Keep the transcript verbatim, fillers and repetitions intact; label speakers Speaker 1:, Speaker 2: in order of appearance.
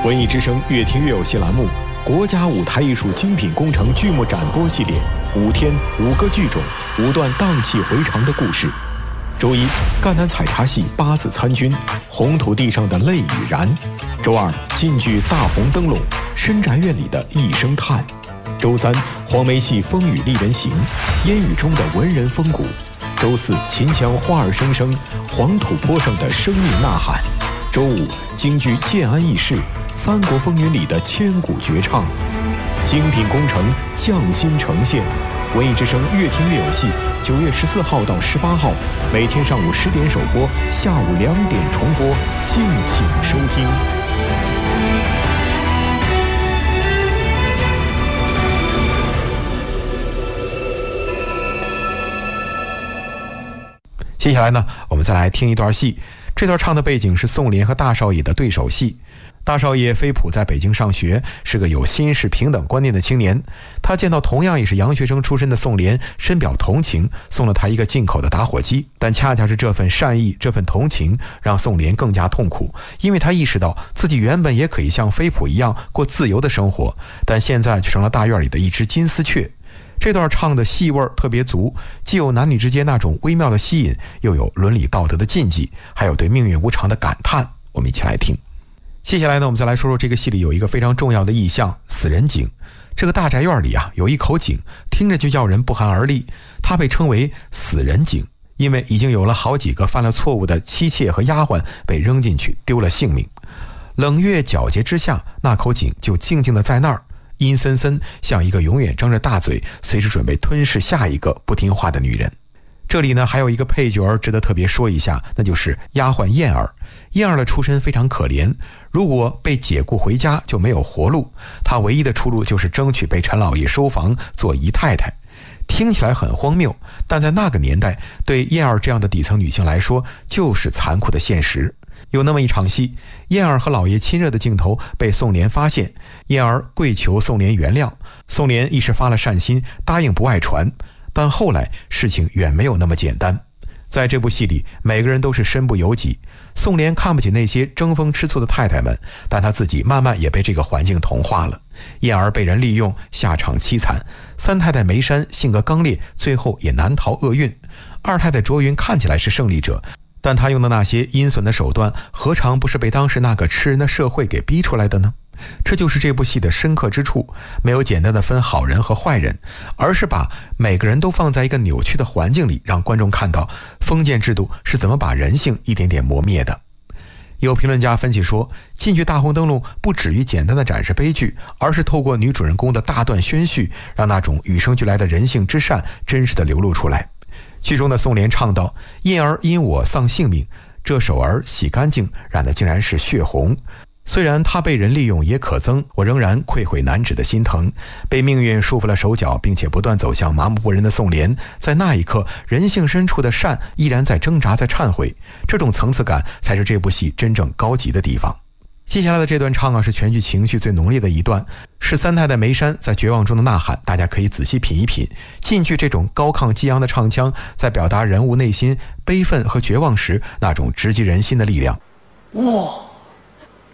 Speaker 1: 文艺之声越听越有戏栏目，国家舞台艺术精品工程剧目展播系列，五天五个剧种，五段荡气回肠的故事。周一，赣南采茶戏八字参军，红土地上的泪与燃。周二，晋剧大红灯笼，深宅院里的一声叹。周三，黄梅戏风雨丽人行，烟雨中的文人风骨。周四，秦腔花儿声声，黄土坡上的生命呐喊。周五，京剧建安义士，三国风云里的千古绝唱。精品工程匠心呈现，文艺之声越听越有戏。九月十四号到十八号，每天上午十点首播，下午两点重播，敬请收听。接下来呢，我们再来听一段戏。这段唱的背景是宋濂和大少爷的对手戏。大少爷飞普在北京上学，是个有新式平等观念的青年。他见到同样也是洋学生出身的宋濂，深表同情，送了他一个进口的打火机。但恰恰是这份善意，这份同情，让宋濂更加痛苦，因为他意识到自己原本也可以像飞普一样过自由的生活，但现在却成了大院里的一只金丝雀。这段唱的戏味特别足，既有男女之间那种微妙的吸引，又有伦理道德的禁忌，还有对命运无常的感叹。我们一起来听。接下来呢，我们再来说说这个戏里有一个非常重要的意象，死人井。这个大宅院里啊，有一口井，听着就叫人不寒而栗。它被称为死人井，因为已经有了好几个犯了错误的妻妾和丫鬟被扔进去，丢了性命。冷月皎洁之下，那口井就静静的在那儿，阴森森，像一个永远张着大嘴，随时准备吞噬下一个不听话的女人。这里呢，还有一个配角值得特别说一下，那就是丫鬟燕儿。燕儿的出身非常可怜，如果被解雇回家就没有活路，她唯一的出路就是争取被陈老爷收房做姨太太。听起来很荒谬，但在那个年代，对燕儿这样的底层女性来说，就是残酷的现实。有那么一场戏，燕儿和老爷亲热的镜头被宋濂发现，燕儿跪求宋濂原谅，宋濂一时发了善心，答应不外传。但后来事情远没有那么简单，在这部戏里，每个人都是身不由己。宋濂看不起那些争风吃醋的太太们，但他自己慢慢也被这个环境同化了。燕儿被人利用，下场凄惨；三太太梅山性格刚烈，最后也难逃厄运。二太太卓云看起来是胜利者，但她用的那些阴损的手段，何尝不是被当时那个吃人的社会给逼出来的呢？这就是这部戏的深刻之处，没有简单的分好人和坏人，而是把每个人都放在一个扭曲的环境里，让观众看到封建制度是怎么把人性一点点磨灭的。有评论家分析说，晋剧大红灯笼不止于简单的展示悲剧，而是透过女主人公的大段宣叙，让那种与生俱来的人性之善真实的流露出来。剧中的宋濂唱道：燕儿因我丧性命，这手儿洗干净，染的竟然是血红。虽然他被人利用也可憎，我仍然愧悔难止的心疼。被命运束缚了手脚，并且不断走向麻木不仁的宋濂，在那一刻，人性深处的善依然在挣扎，在忏悔。这种层次感才是这部戏真正高级的地方。接下来的这段唱啊，是全剧情绪最浓烈的一段，是三太太梅山在绝望中的呐喊，大家可以仔细品一品。晋剧这种高亢激昂的唱腔，在表达人物内心悲愤和绝望时那种直击人心的力量。
Speaker 2: 哇！